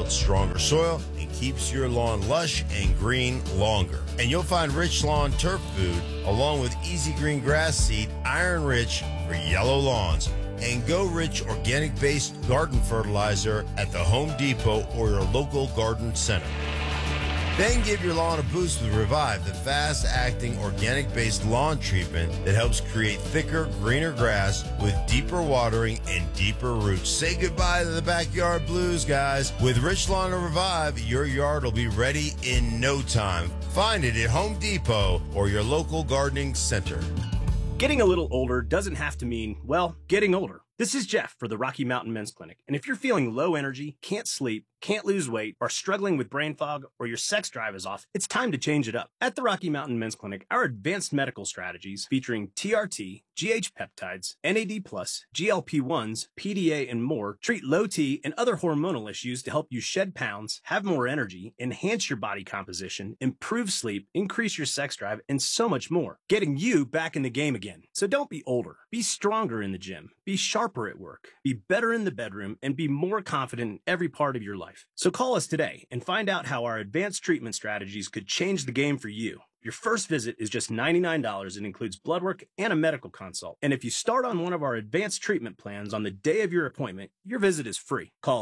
builds stronger soil and keeps your lawn lush and green longer. And you'll find Rich Lawn Turf Food along with Easy Green Grass Seed, Iron Rich for yellow lawns. And Go Rich organic-based garden fertilizer at the Home Depot or your local garden center. Then give your lawn a boost with Revive, the fast-acting organic-based lawn treatment that helps create thicker, greener grass with deeper watering and deeper roots. Say goodbye to the backyard blues, guys. With Rich Lawn and Revive, your yard will be ready in no time. Find it at Home Depot or your local gardening center. Getting a little older doesn't have to mean, well, getting older. This is Jeff for the Rocky Mountain Men's Clinic. And if you're feeling low energy, can't sleep, can't lose weight, are struggling with brain fog, or your sex drive is off, it's time to change it up. At the Rocky Mountain Men's Clinic, our advanced medical strategies featuring TRT, GH peptides, NAD+, GLP-1s, PDA, and more treat low T and other hormonal issues to help you shed pounds, have more energy, enhance your body composition, improve sleep, increase your sex drive, and so much more. Getting you back in the game again. So don't be older. Be stronger in the gym. Be sharper at work. Be better in the bedroom, and be more confident in every part of your life. So call us today and find out how our advanced treatment strategies could change the game for you. Your first visit is just $99 and includes blood work and a medical consult. And if you start on one of our advanced treatment plans on the day of your appointment, your visit is free. Call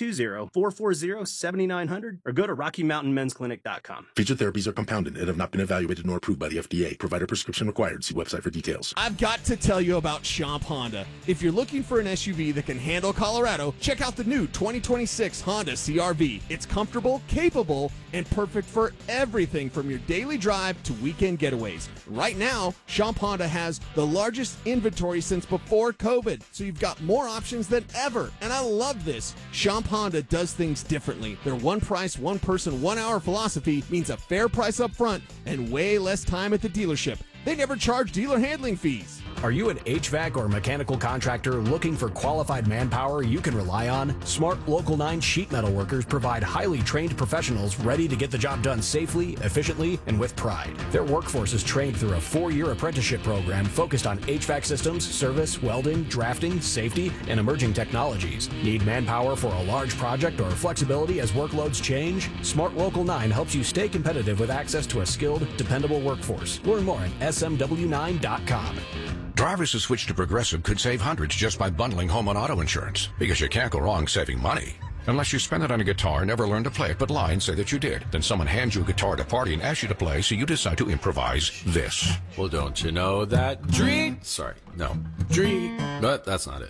720-440-7900 or go to RockyMountainMen'sClinic.com. Feature therapies are compounded and have not been evaluated nor approved by the FDA. Provider prescription required. See website for details. I've got to tell you about Schomp Honda. If you're looking for an SUV that can handle Colorado, check out the new 2026 Honda CR-V. It's comfortable, capable, and perfect for everything from your daily drive to weekend getaways. Right now, Schomp Honda has the largest inventory since before COVID, so you've got more options than ever. And I love this. Schomp Honda does things differently. Their one price, one person, 1 hour philosophy means a fair price up front and way less time at the dealership. They never charge dealer handling fees. Are you an HVAC or mechanical contractor looking for qualified manpower you can rely on? Smart Local 9 sheet metal workers provide highly trained professionals ready to get the job done safely, efficiently, and with pride. Their workforce is trained through a 4-year apprenticeship program focused on HVAC systems, service, welding, drafting, safety, and emerging technologies. Need manpower for a large project or flexibility as workloads change? Smart Local 9 helps you stay competitive with access to a skilled, dependable workforce. Learn more at smw9.com. Drivers who switch to Progressive could save hundreds just by bundling home and auto insurance, because you can't go wrong saving money. Unless you spend it on a guitar and never learn to play it but lie and say that you did. Then someone hands you a guitar at a party and asks you to play, so you decide to improvise this. Well, don't you know that dream... But that's not it.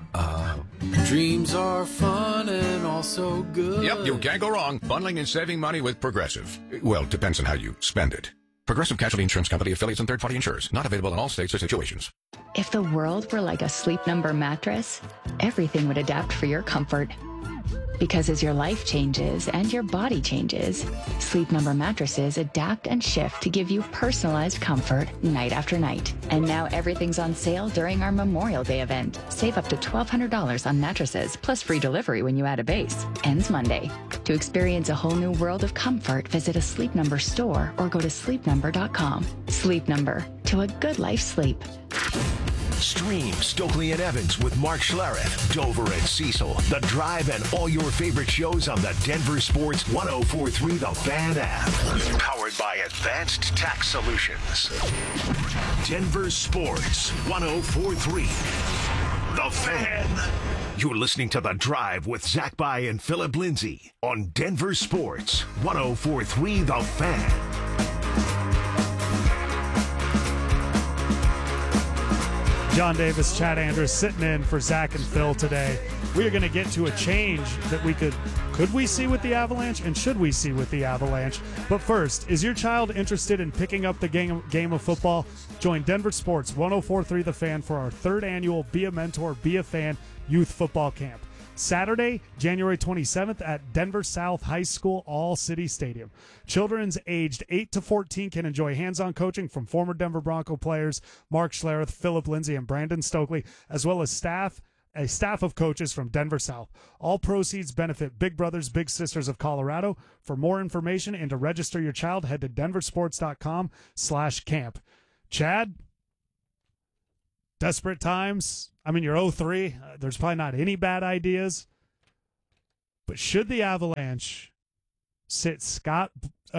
Dreams are fun and also good. Yep, you can't go wrong bundling and saving money with Progressive. Well, it depends on how you spend it. Progressive Casualty Insurance Company, affiliates, and third-party insurers. Not available in all states or situations. If the world were like a Sleep Number mattress, everything would adapt for your comfort. Because as your life changes and your body changes, Sleep Number mattresses adapt and shift to give you personalized comfort night after night. And now everything's on sale during our Memorial Day event. Save up to $1,200 on mattresses, plus free delivery when you add a base. Ends Monday. To experience a whole new world of comfort, visit a Sleep Number store or go to sleepnumber.com. Sleep Number. To a good life sleep. Stream Stokely and Evans with Mark Schlereth, Dover and Cecil, The Drive, and all your favorite shows on the Denver Sports 104.3 The Fan app. Powered by Advanced Tax Solutions. Denver Sports 104.3 The Fan. You're listening to The Drive with Zach By and Philip Lindsay on Denver Sports 104.3 The Fan. John Davis, Chad Andrews sitting in for Zach and Phil today. We are going to get to a change that could we see with the Avalanche, and should we see with the Avalanche? But first, is your child interested in picking up the game of football? Join Denver Sports 104.3 The Fan for our 3rd annual Be a Mentor, Be a Fan youth football camp. Saturday, January 27th at Denver South High School All-City Stadium. Children's aged 8 to 14 can enjoy hands-on coaching from former Denver Bronco players Mark Schlereth, Philip Lindsay, and Brandon Stokely, as well as a staff of coaches from Denver South. All proceeds benefit Big Brothers Big Sisters of Colorado. For more information and to register your child, head to denversports.com/camp. Chad, desperate times. I mean, you're 0-3. There's probably not any bad ideas. But should the Avalanche sit Scott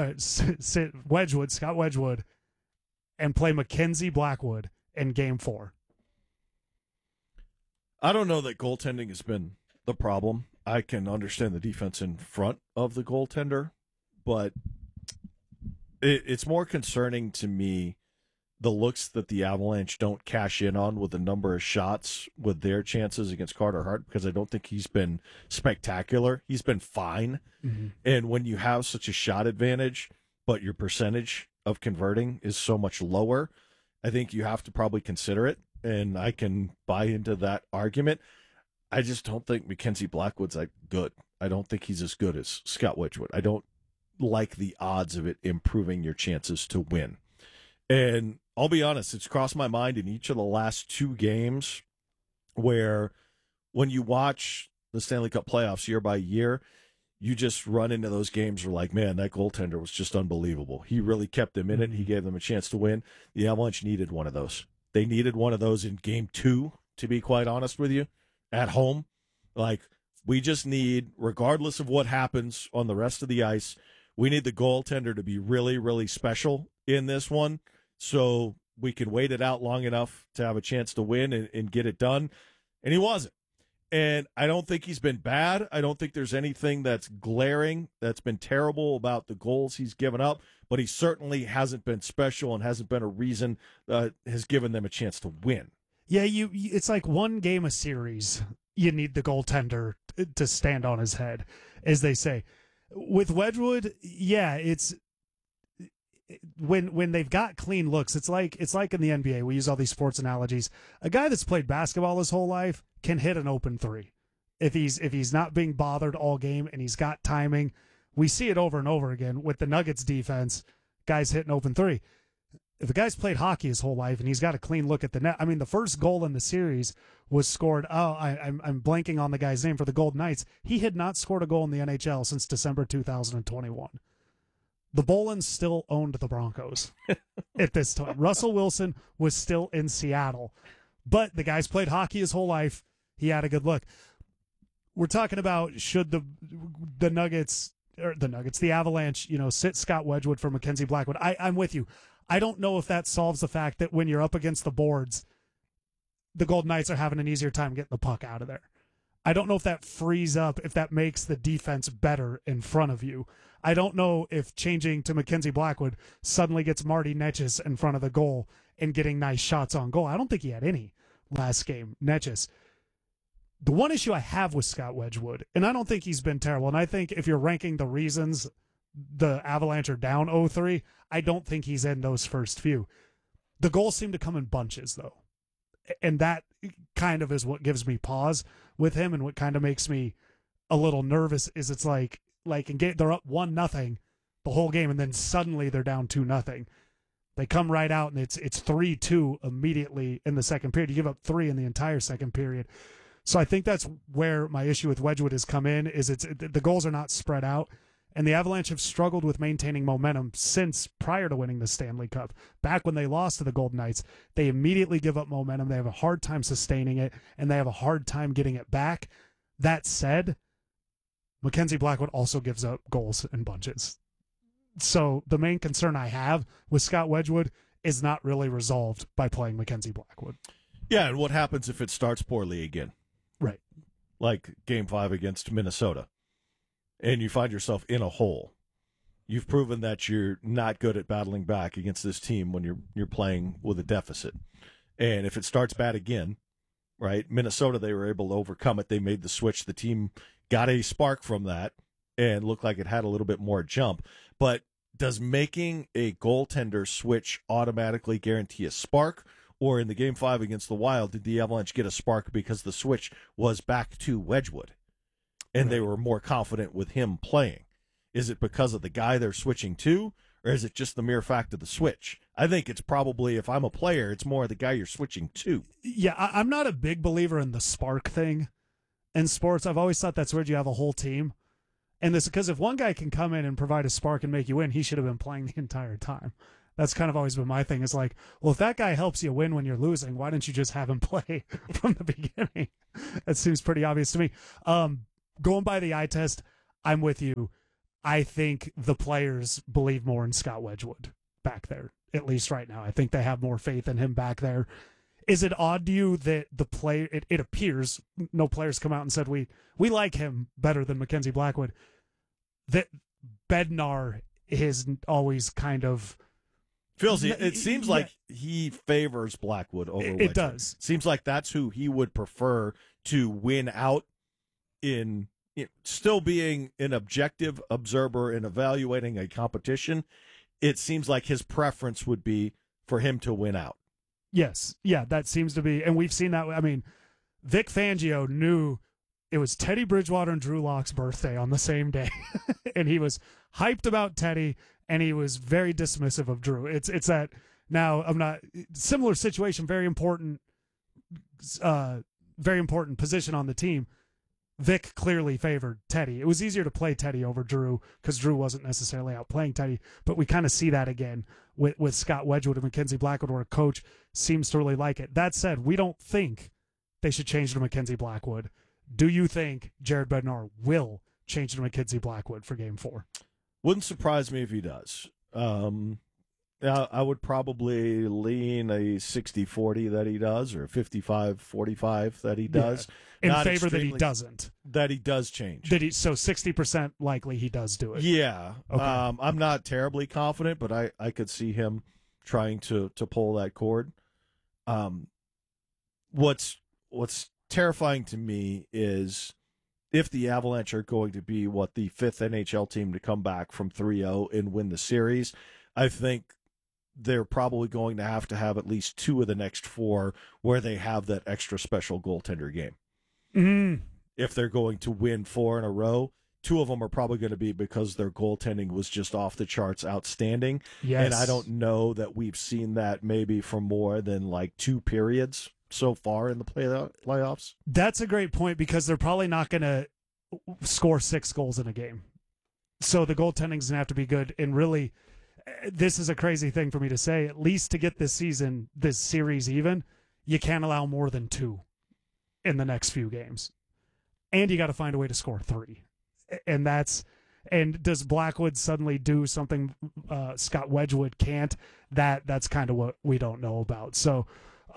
Wedgwood, and play Mackenzie Blackwood in Game 4? I don't know that goaltending has been the problem. I can understand the defense in front of the goaltender, but it's more concerning to me the looks that the Avalanche don't cash in on with the number of shots with their chances against Carter Hart, because I don't think he's been spectacular. He's been fine. Mm-hmm. And when you have such a shot advantage, but your percentage of converting is so much lower, I think you have to probably consider it. And I can buy into that argument. I just don't think Mackenzie Blackwood's like good. I don't think he's as good as Scott Wedgwood. I don't like the odds of it improving your chances to win. And I'll be honest, it's crossed my mind in each of the last 2 games where when you watch the Stanley Cup playoffs year by year, you just run into those games where like, man, that goaltender was just unbelievable. He really kept them in it. He gave them a chance to win. The Avalanche needed one of those. They needed one of those in Game 2, to be quite honest with you, at home. Like, we just need, regardless of what happens on the rest of the ice, we need the goaltender to be really, really special in this one so we can wait it out long enough to have a chance to win and get it done. And he wasn't. And I don't think he's been bad. I don't think there's anything that's glaring that's been terrible about the goals he's given up, but he certainly hasn't been special and hasn't been a reason that has given them a chance to win. Yeah, it's like one game a series. You need the goaltender to stand on his head, as they say. With Wedgwood, yeah, it's when they've got clean looks, it's like in the NBA. We use all these sports analogies. A guy that's played basketball his whole life can hit an open 3 if he's not being bothered all game and he's got timing. We see it over and over again with the Nuggets defense. Guys hitting open 3. If a guy's played hockey his whole life and he's got a clean look at the net, I mean, the first goal in the series was scored. I'm blanking on the guy's name for the Golden Knights. He had not scored a goal in the NHL since December 2021. The Bolins still owned the Broncos at this time. Russell Wilson was still in Seattle, but the guy's played hockey his whole life. He had a good look. We're talking about should the Avalanche, sit Scott Wedgwood for Mackenzie Blackwood. I'm with you. I don't know if that solves the fact that when you're up against the boards, the Golden Knights are having an easier time getting the puck out of there. I don't know if that frees up, if that makes the defense better in front of you. I don't know if changing to Mackenzie Blackwood suddenly gets Marty Necas in front of the goal and getting nice shots on goal. I don't think he had any last game, Necas. The one issue I have with Scott Wedgwood, and I don't think he's been terrible, and I think if you're ranking the reasons the Avalanche are down 0-3, I don't think he's in those first few. The goals seem to come in bunches, though. And that kind of is what gives me pause with him, and what kind of makes me a little nervous is it's like they're up 1-0 the whole game, and then suddenly they're down 2-0. They come right out, and it's 3-2 immediately in the second period. You give up 3 in the entire second period. So I think that's where my issue with Wedgwood has come in, is the goals are not spread out. And the Avalanche have struggled with maintaining momentum since prior to winning the Stanley Cup. Back when they lost to the Golden Knights, they immediately give up momentum. They have a hard time sustaining it, and they have a hard time getting it back. That said, Mackenzie Blackwood also gives up goals in bunches. So the main concern I have with Scott Wedgwood is not really resolved by playing Mackenzie Blackwood. Yeah, and what happens if it starts poorly again? Right. Like Game 5 against Minnesota. And you find yourself in a hole. You've proven that you're not good at battling back against this team when you're playing with a deficit. And if it starts bad again, right? Minnesota, they were able to overcome it. They made the switch. The team got a spark from that and looked like it had a little bit more jump. But does making a goaltender switch automatically guarantee a spark? Or in the Game 5 against the Wild, did the Avalanche get a spark because the switch was back to Wedgwood? And they were more confident with him playing. Is it because of the guy they're switching to, or is it just the mere fact of the switch? I think it's probably, if I'm a player, it's more the guy you're switching to. Yeah, I'm not a big believer in the spark thing in sports. I've always thought that's where you have a whole team. And this because if one guy can come in and provide a spark and make you win, he should have been playing the entire time. That's kind of always been my thing. Is like, well, if that guy helps you win when you're losing, why didn't you just have him play from the beginning? That seems pretty obvious to me. going by the eye test, I'm with you. I think the players believe more in Scott Wedgwood back there, at least right now. I think they have more faith in him back there. Is it odd to you that the player, it appears, no players come out and said, we like him better than Mackenzie Blackwood, that Bednar is always kind of... It seems like he favors Blackwood over Wedgwood. It does. Seems like that's who he would prefer to win out in, still being an objective observer and evaluating a competition. It seems like his preference would be for him to win out. Yes. Yeah, that seems to be, and we've seen that. I mean, Vic Fangio knew it was Teddy Bridgewater and Drew Lock's birthday on the same day, and he was hyped about Teddy, and he was very dismissive of Drew. It's that now I'm not similar situation, very important position on the team. Vic clearly favored Teddy. It was easier to play Teddy over Drew because Drew wasn't necessarily outplaying Teddy, but we kind of see that again with Scott Wedgwood and Mackenzie Blackwood, where a coach seems to really like it. That said, we don't think they should change to Mackenzie Blackwood. Do you think Jared Bednar will change to Mackenzie Blackwood for Game 4? Wouldn't surprise me if he does. I would probably lean a 60-40 that he does, or 55-45 that he does. Yeah, in favor that he doesn't. That he does change. So 60% likely he does do it. Yeah. Okay. I'm not terribly confident, but I could see him trying to pull that cord. What's terrifying to me is if the Avalanche are going to be the fifth NHL team to come back from 3-0 and win the series, I think they're probably going to have at least 2 of the next 4 where they have that extra special goaltender game. Mm-hmm. If they're going to win 4 in a row, 2 of them are probably going to be because their goaltending was just off the charts outstanding. Yes. And I don't know that we've seen that maybe for more than 2 periods so far in the playoffs. That's a great point, because they're probably not going to score 6 goals in a game. So the goaltending's going to have to be good. And really, this is a crazy thing for me to say, at least to get this series even, you can't allow more than 2 in the next few games. And you got to find a way to score 3. And does Blackwood suddenly do something Scott Wedgwood can't? That's kind of what we don't know about. So,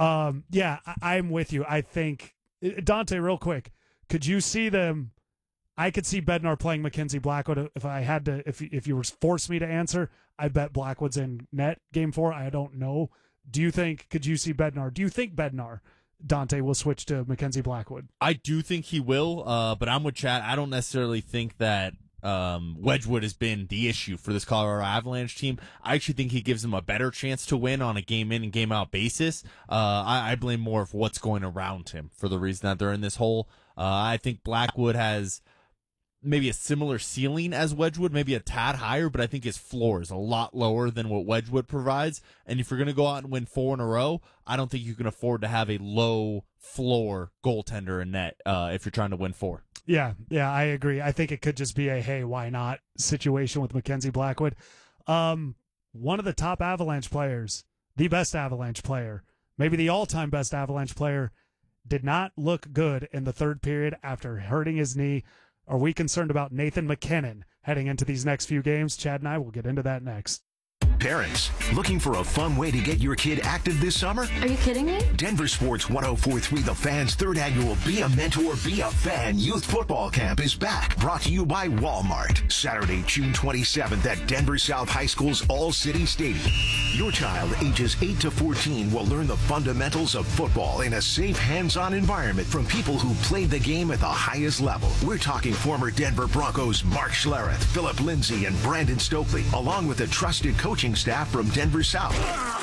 I'm with you. I think, Dante, real quick, could you see them? I could see Bednar playing Mackenzie Blackwood. If I had to, if you were forced me to answer, I bet Blackwood's in net Game 4. I don't know. Could you see Bednar? Do you think Bednar, Dante, will switch to Mackenzie Blackwood? I do think he will, but I'm with Chad. I don't necessarily think that Wedgwood has been the issue for this Colorado Avalanche team. I actually think he gives them a better chance to win on a game in and game out basis. I blame more of what's going around him for the reason that they're in this hole. I think Blackwood has maybe a similar ceiling as Wedgwood, maybe a tad higher, but I think his floor is a lot lower than what Wedgwood provides. And if you're going to go out and win 4 in a row, I don't think you can afford to have a low floor goaltender in net if you're trying to win 4. Yeah, I agree. I think it could just be a, hey, why not situation with Mackenzie Blackwood. One of the top Avalanche players, the best Avalanche player, maybe the all-time best Avalanche player, did not look good in the third period after hurting his knee. Are we concerned about Nathan McKinnon heading into these next few games? Chad and I will get into that next. Parents, looking for a fun way to get your kid active this summer? Are you kidding me? Denver Sports 104.3 The Fan's 3rd annual Be a Mentor, Be a Fan Youth Football Camp is back. Brought to you by Walmart. Saturday, June 27th at Denver South High School's All-City Stadium. Your child, ages 8 to 14, will learn the fundamentals of football in a safe, hands-on environment from people who played the game at the highest level. We're talking former Denver Broncos Mark Schlereth, Philip Lindsay, and Brandon Stokely, along with a trusted coaching staff from Denver South.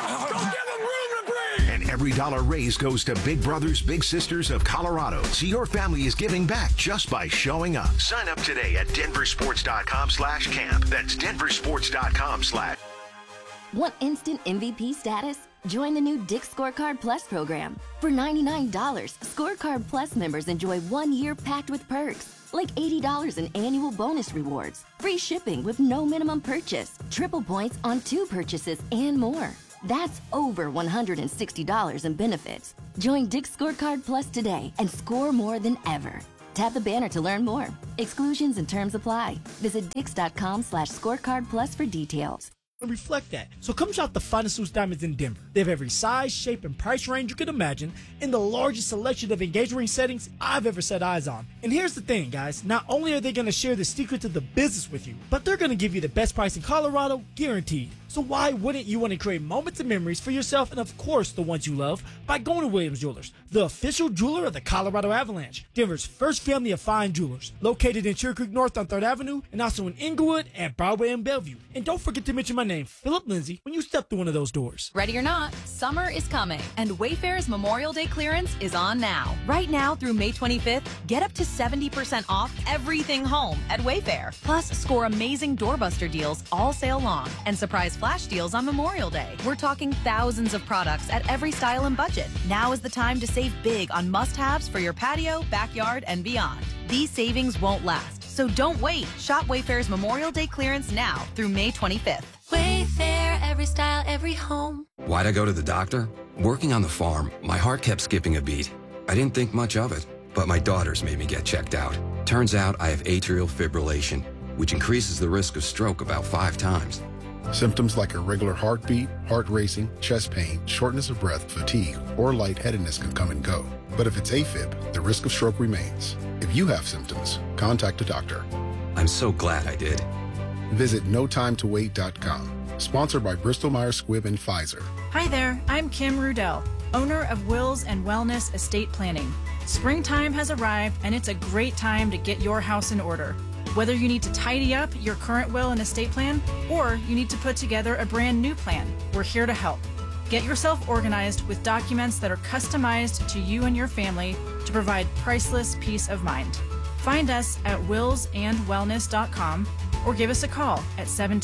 And every dollar raised goes to Big Brothers Big Sisters of Colorado. So your family is giving back just by showing up. Sign up today at denversports.com/camp. That's denversports.com/. Want instant MVP status? Join the new Dick's Scorecard Plus program. For $99, Scorecard Plus members enjoy 1 year packed with perks, like $80 in annual bonus rewards, free shipping with no minimum purchase, triple points on 2 purchases, and more. That's over $160 in benefits. Join Dick's Scorecard Plus today and score more than ever. Tap the banner to learn more. Exclusions and terms apply. Visit Dix.com/scorecard+ for details. And reflect that. So come shop the finest loose diamonds in Denver. They have every size, shape, and price range you can imagine in the largest selection of engagement ring settings I've ever set eyes on. And here's the thing, guys. Not only are they going to share the secrets of the business with you, but they're going to give you the best price in Colorado, guaranteed. So why wouldn't you want to create moments and memories for yourself and, of course, the ones you love by going to Williams Jewelers, the official jeweler of the Colorado Avalanche, Denver's first family of fine jewelers, located in Cherry Creek North on 3rd Avenue and also in Inglewood and Broadway and Bellevue. And don't forget to mention my name, Philip Lindsay, when you step through one of those doors. Ready or not, summer is coming, and Wayfair's Memorial Day clearance is on now. Right now through May 25th, get up to 70% off everything home at Wayfair. Plus, score amazing doorbuster deals all sale long and surprise flash deals on Memorial Day. We're talking thousands of products at every style and budget. Now is the time to save big on must-haves for your patio, backyard, and beyond. These savings won't last, so don't wait. Shop Wayfair's Memorial Day clearance now through May 25th. Wayfair, every style, every home. Why'd I go to the doctor? Working on the farm, my heart kept skipping a beat. I didn't think much of it, but my daughters made me get checked out. Turns out I have atrial fibrillation, which increases the risk of stroke about 5 times. Symptoms like irregular heartbeat, heart racing, chest pain, shortness of breath, fatigue, or lightheadedness can come and go. But if it's AFib, the risk of stroke remains. If you have symptoms, contact a doctor. I'm so glad I did. Visit notimetowait.com. Sponsored by Bristol Myers Squibb and Pfizer. Hi there, I'm Kim Rudell, owner of Wills and Wellness Estate Planning. Springtime has arrived, and it's a great time to get your house in order. Whether you need to tidy up your current will and estate plan, or you need to put together a brand new plan, we're here to help. Get yourself organized with documents that are customized to you and your family to provide priceless peace of mind. Find us at willsandwellness.com or give us a call at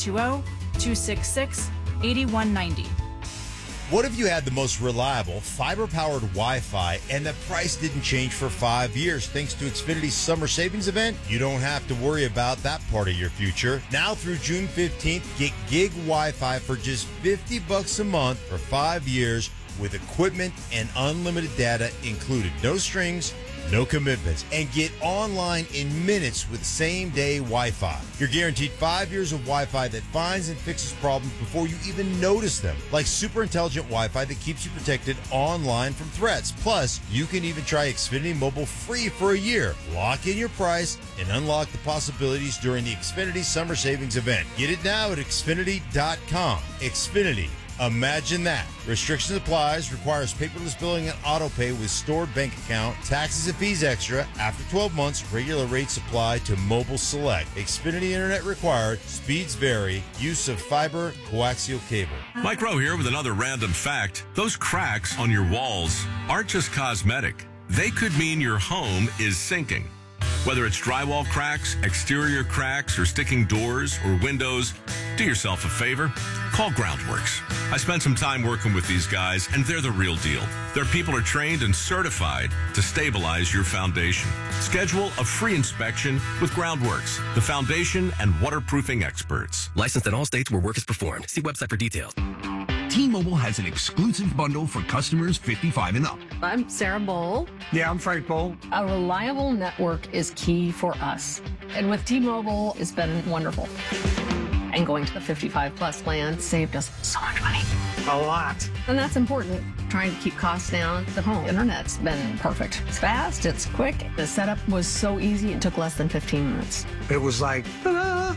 720-266-8190. What if you had the most reliable fiber-powered Wi-Fi and the price didn't change for 5 years? Thanks to Xfinity's summer savings event, you don't have to worry about that part of your future. Now through June 15th, get gig Wi-Fi for just $50 a month for 5 years with equipment and unlimited data included. No strings, no commitments, and get online in minutes with same-day Wi-Fi. You're guaranteed 5 years of Wi-Fi that finds and fixes problems before you even notice them, like super intelligent Wi-Fi that keeps you protected online from threats. Plus, you can even try Xfinity Mobile free for a year. Lock in your price and unlock the possibilities during the Xfinity Summer Savings event. Get it now at Xfinity.com. Xfinity. Imagine that. Restrictions applies, requires paperless billing and auto pay with stored bank account, taxes and fees extra. After 12 months, regular rates apply to Mobile Select. Xfinity Internet required. Speeds vary. Use of fiber coaxial cable. Mike Rowe here with another random fact. Those cracks on your walls aren't just cosmetic. They could mean your home is sinking. Whether it's drywall cracks, exterior cracks, or sticking doors or windows, do yourself a favor. Call Groundworks. I spent some time working with these guys, and they're the real deal. Their people are trained and certified to stabilize your foundation. Schedule a free inspection with Groundworks, the foundation and waterproofing experts. Licensed in all states where work is performed. See website for details. T-Mobile has an exclusive bundle for customers 55 and up. I'm Sarah Bowl. Yeah, I'm Frank Bowl. A reliable network is key for us. And with T-Mobile, it's been wonderful. And going to the 55 plus plan saved us so much money. A lot. And that's important. Trying to keep costs down. The home internet's been perfect. It's fast, it's quick. The setup was so easy, it took less than 15 minutes. It was like, ta-da!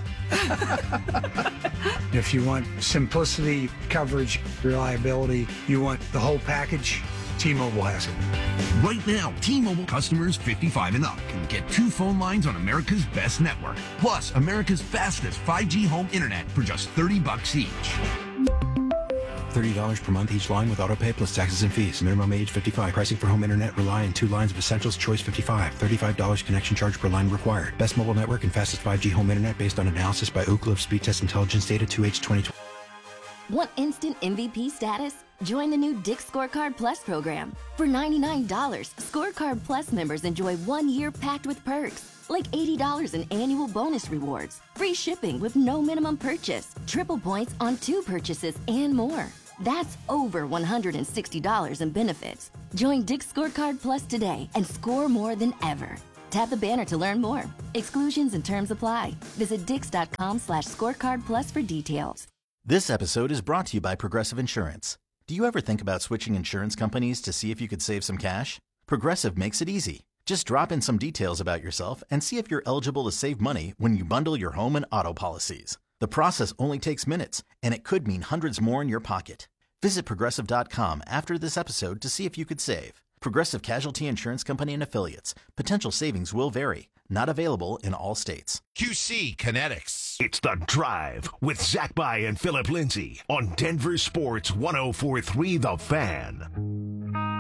If you want simplicity, coverage, reliability, you want the whole package, T-Mobile has it. Right now, T-Mobile customers 55 and up can get 2 phone lines on America's best network, plus America's fastest 5G home internet for just $30 each. $30 per month each line with autopay plus taxes and fees. Minimum age 55. Pricing for home internet rely on 2 lines of essentials. Choice 55. $35 connection charge per line required. Best mobile network and fastest 5G home internet based on analysis by Ookla of Speed Test Intelligence data 2H 2020. Want instant MVP status? Join the new Dix Scorecard Plus program. For $99, Scorecard Plus members enjoy 1 year packed with perks, like $80 in annual bonus rewards, free shipping with no minimum purchase, triple points on 2 purchases, and more. That's over $160 in benefits. Join Dix Scorecard Plus today and score more than ever. Tap the banner to learn more. Exclusions and terms apply. Visit Dix.com/scorecard plus for details. This episode is brought to you by Progressive Insurance. Do you ever think about switching insurance companies to see if you could save some cash? Progressive makes it easy. Just drop in some details about yourself and see if you're eligible to save money when you bundle your home and auto policies. The process only takes minutes, and it could mean hundreds more in your pocket. Visit Progressive.com after this episode to see if you could save. Progressive Casualty Insurance Company and Affiliates. Potential savings will vary. Not available in all states. QC Kinetics. It's The Drive with Zach By and Philip Lindsay on Denver Sports 104.3 The Fan.